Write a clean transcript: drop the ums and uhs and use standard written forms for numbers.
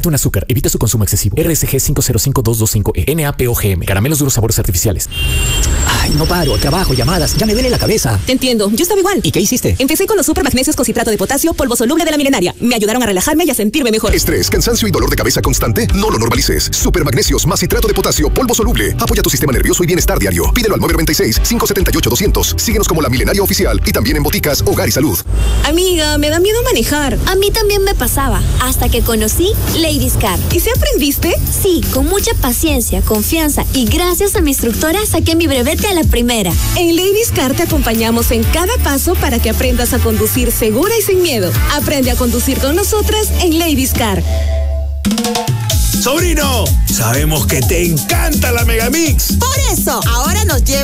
Quítate un azúcar. Evita su consumo excesivo. RSG 505225E. NAPOGM. Caramelos duros, sabores artificiales. Ay, no paro. Trabajo, llamadas. Ya me duele la cabeza. Te entiendo. Yo estaba igual. ¿Y qué hiciste? Empecé con los super magnesios con citrato de potasio, polvo soluble de la Milenaria. Me ayudaron a relajarme y a sentirme mejor. Estrés, cansancio y dolor de cabeza constante, no lo normalices. Super magnesios más citrato de potasio, polvo soluble. Apoya tu sistema nervioso y bienestar diario. Pídelo al 996-578-200. Síguenos como La Milenaria Oficial y también en boticas, hogar y salud. Amiga, me da miedo manejar. A mí también me pasaba, hasta que conocí Ladies Car. ¿Y si aprendiste? Sí, con mucha paciencia, confianza y gracias a mi instructora saqué mi brevete a la primera. En Ladies Car te acompañamos en cada paso para que aprendas a conducir segura y sin miedo. Aprende a conducir con nosotras en Ladies Car. Sobrino, sabemos que te encanta la Megamix. Por eso, ahora nos lleva